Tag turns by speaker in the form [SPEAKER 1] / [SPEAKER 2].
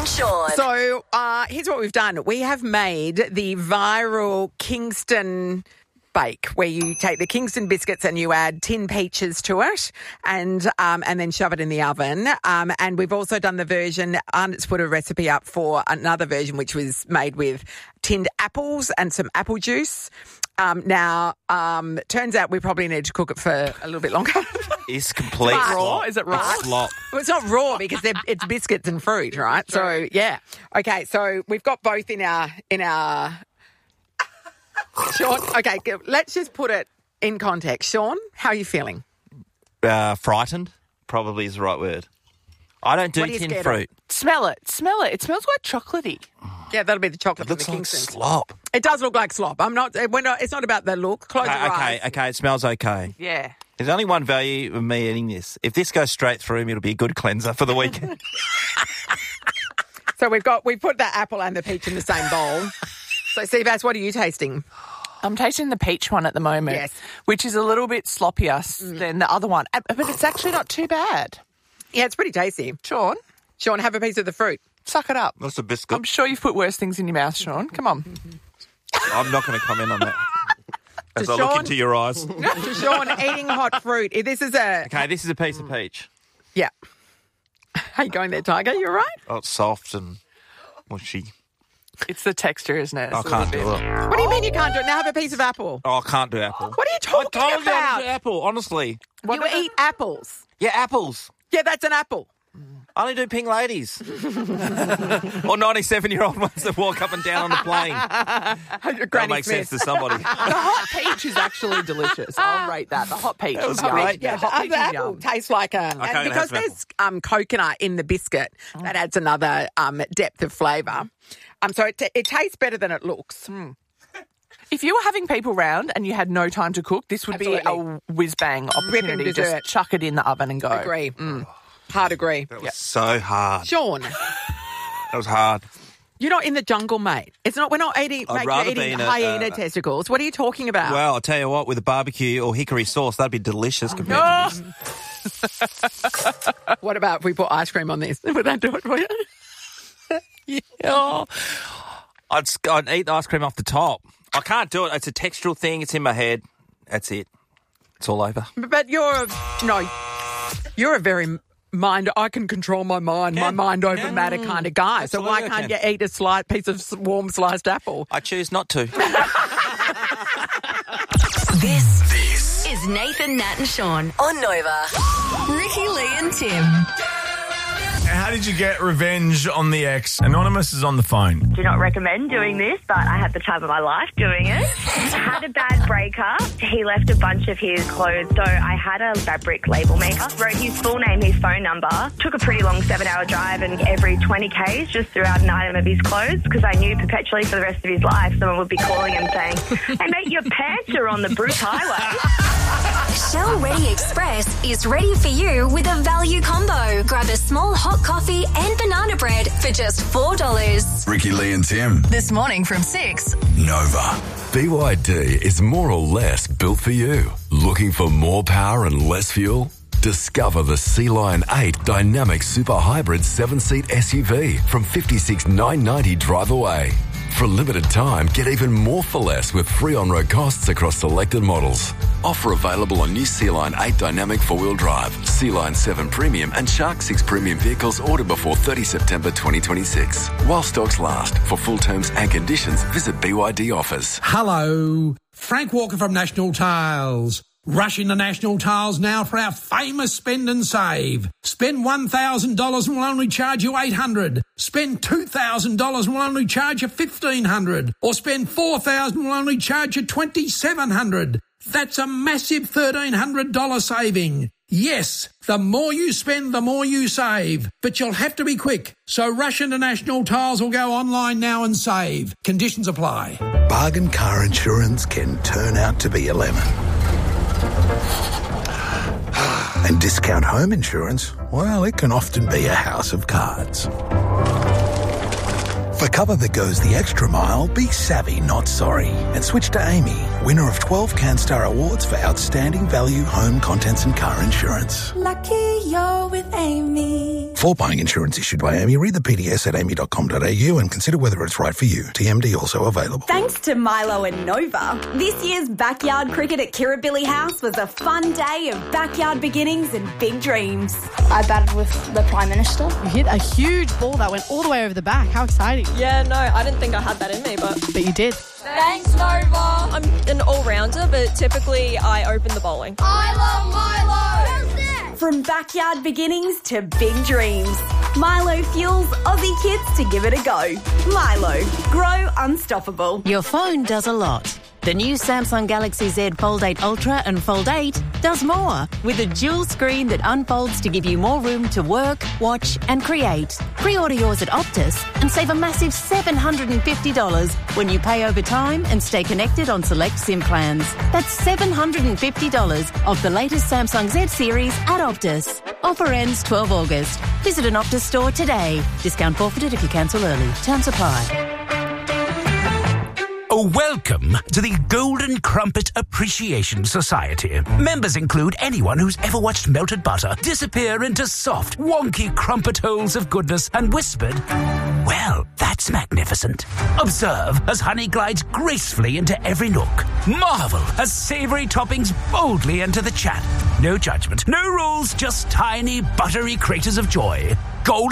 [SPEAKER 1] and Sean.
[SPEAKER 2] So here's what we've done. We have made the viral Kingston bake, where you take the Kingston biscuits and you add tin peaches to it and then shove it in the oven. And we've also done the version, Arnott's put a recipe up for another version which was made with tinned apples and some apple juice. Turns out we probably need to cook it for a little bit longer.
[SPEAKER 3] It's complete
[SPEAKER 4] raw. Is it raw?
[SPEAKER 3] Slop.
[SPEAKER 2] Well, it's not raw because it's biscuits and fruit, right? So, yeah. Okay, so we've got both in our Sean, okay, let's just put it in context. Sean, how are you feeling?
[SPEAKER 3] Frightened, probably is the right word. I don't do tin fruit.
[SPEAKER 4] Smell it. It smells quite chocolatey.
[SPEAKER 2] Yeah, that'll be the chocolate.
[SPEAKER 3] It looks
[SPEAKER 2] from the
[SPEAKER 3] like
[SPEAKER 2] Kingston.
[SPEAKER 3] slop.
[SPEAKER 2] It does look like slop. It's not about the look. Close your eyes.
[SPEAKER 3] Okay, it smells okay.
[SPEAKER 4] Yeah.
[SPEAKER 3] There's only one value of me eating this. If this goes straight through me, it'll be a good cleanser for the weekend.
[SPEAKER 2] So we put the apple and the peach in the same bowl. So, Seabass, what are you tasting?
[SPEAKER 4] I'm tasting the peach one at the moment,
[SPEAKER 2] yes,
[SPEAKER 4] which is a little bit sloppier than the other one, but it's actually not too bad.
[SPEAKER 2] Yeah, it's pretty tasty.
[SPEAKER 4] Sean,
[SPEAKER 2] have a piece of the fruit.
[SPEAKER 4] Suck it up.
[SPEAKER 3] That's a biscuit.
[SPEAKER 4] I'm sure you've put worse things in your mouth, Sean. Come on.
[SPEAKER 3] I'm not going to comment on that. As I
[SPEAKER 2] Sean,
[SPEAKER 3] look into your eyes.
[SPEAKER 2] To Sean, eating hot fruit. This is a
[SPEAKER 3] piece of peach.
[SPEAKER 2] Yeah. How you going there, Tiger? You all right?
[SPEAKER 3] Oh, it's soft and mushy.
[SPEAKER 4] It's the texture, isn't it?
[SPEAKER 3] I can't do it.
[SPEAKER 2] What do you mean you can't do it? Now have a piece of apple.
[SPEAKER 3] Oh, I can't do apple.
[SPEAKER 2] What are you talking
[SPEAKER 3] I told you I
[SPEAKER 2] about?
[SPEAKER 3] don't do apple, honestly.
[SPEAKER 2] You eat apples.
[SPEAKER 3] Yeah, apples.
[SPEAKER 2] Yeah, that's an apple.
[SPEAKER 3] I only do pink ladies. Or 97-year-old ones that walk up and down on the plane. That makes sense to somebody.
[SPEAKER 4] The hot peach is actually delicious. I'll rate that. The hot peach is yum.
[SPEAKER 3] great.
[SPEAKER 2] Yeah,
[SPEAKER 4] the hot peach
[SPEAKER 2] the
[SPEAKER 4] is
[SPEAKER 2] apple
[SPEAKER 4] yum.
[SPEAKER 2] tastes like a...
[SPEAKER 3] Okay,
[SPEAKER 2] and because there's coconut in the biscuit, that adds another depth of flavour. So it tastes better than it looks.
[SPEAKER 4] If you were having people round and you had no time to cook, this would be a whiz-bang opportunity.
[SPEAKER 2] dessert.
[SPEAKER 4] Just chuck it in the oven and go.
[SPEAKER 2] Agree. Hard agree.
[SPEAKER 3] That was so hard.
[SPEAKER 2] Sean,
[SPEAKER 3] That was hard.
[SPEAKER 2] you're not in the jungle, mate. We're not eating,
[SPEAKER 3] I'd
[SPEAKER 2] mate,
[SPEAKER 3] rather
[SPEAKER 2] you're eating
[SPEAKER 3] be in
[SPEAKER 2] hyena testicles. What are you talking about?
[SPEAKER 3] Well, I'll tell you what, with a barbecue or hickory sauce, that'd be delicious compared to this.
[SPEAKER 2] What about if we put ice cream on this? Would that do it for you?
[SPEAKER 3] Yeah. I'd eat the ice cream off the top. I can't do it. It's a textural thing. It's in my head. That's it. It's all over.
[SPEAKER 2] But you're a very mind. I can control my mind. My mind over matter kind of guy. So why can't you eat a piece of warm sliced apple?
[SPEAKER 3] I choose not to.
[SPEAKER 1] This is Nathan, Nat and Sean on Nova. Ricky, Lee and Tim.
[SPEAKER 5] How did you get revenge on the ex? Anonymous is on the phone.
[SPEAKER 6] Do not recommend doing this, but I had the time of my life doing it. I had a bad breakup. He left a bunch of his clothes, so I had a fabric label maker. Wrote his full name, his phone number. Took a pretty long 7-hour drive, and every 20 Ks just threw out an item of his clothes because I knew perpetually for the rest of his life someone would be calling him saying, "Hey mate, your pants are on the Bruce Highway."
[SPEAKER 1] Shell Ready Express is ready for you with a value combo. Grab a small hot coffee and banana bread for just $4.
[SPEAKER 7] Ricky, Lee and Tim.
[SPEAKER 1] This morning from 6.
[SPEAKER 7] Nova. BYD is more or less built for you. Looking for more power and less fuel? Discover the Sea Lion 8 Dynamic Super Hybrid 7-seat SUV from $56,990 drive away. For a limited time, get even more for less with free on-road costs across selected models. Offer available on new Sea Lion 8 Dynamic 4-wheel drive, Sea Lion 7 Premium and Shark 6 Premium vehicles ordered before 30 September 2026. While stocks last. For full terms and conditions, visit BYD offers.
[SPEAKER 8] Hello, Frank Walker from National Tiles. Rush into National Tiles now for our famous spend and save. Spend $1,000 and we'll only charge you $800. Spend $2,000 and we'll only charge you $1,500. Or spend $4,000 and we'll only charge you $2,700. That's a massive $1,300 saving. Yes, the more you spend, the more you save. But you'll have to be quick. So rush into National Tiles or go online now and save. Conditions apply.
[SPEAKER 9] Bargain car insurance can turn out to be a lemon. And discount home insurance, well, it can often be a house of cards. For cover that goes the extra mile, be savvy, not sorry. And switch to Amy, winner of 12 CanStar Awards for outstanding value home contents and car insurance.
[SPEAKER 10] Lucky you're with Amy.
[SPEAKER 9] Before buying insurance issued by AAMI, read the PDS at aami.com.au and consider whether it's right for you. TMD also available.
[SPEAKER 10] Thanks to Milo and Nova, this year's backyard cricket at Kirribilli House was a fun day of backyard beginnings and big dreams.
[SPEAKER 11] I batted with the Prime Minister.
[SPEAKER 12] You hit a huge ball that went all the way over the back. How exciting.
[SPEAKER 13] Yeah, no, I didn't think I had that in me, but
[SPEAKER 12] you did.
[SPEAKER 13] Thanks, Nova. I'm an all-rounder, but typically I open the bowling.
[SPEAKER 10] I love Milo! From backyard beginnings to big dreams, Milo fuels Aussie kids to give it a go. Milo, grow unstoppable.
[SPEAKER 14] Your phone does a lot. The new Samsung Galaxy Z Fold 8 Ultra and Fold 8 does more, with a dual screen that unfolds to give you more room to work, watch and create. Pre-order yours at Optus and save a massive $750 when you pay over time and stay connected on select SIM plans. That's $750 of the latest Samsung Z series at Optus. Offer ends 12 August. Visit an Optus store today. Discount forfeited if you cancel early. Terms apply.
[SPEAKER 15] Welcome to the Golden Crumpet Appreciation Society. Members include anyone who's ever watched melted butter disappear into soft, wonky crumpet holes of goodness and whispered, "Well, that's magnificent." Observe as honey glides gracefully into every nook. Marvel as savoury toppings boldly enter the chat. No judgment, no rules, just tiny, buttery craters of joy. Golden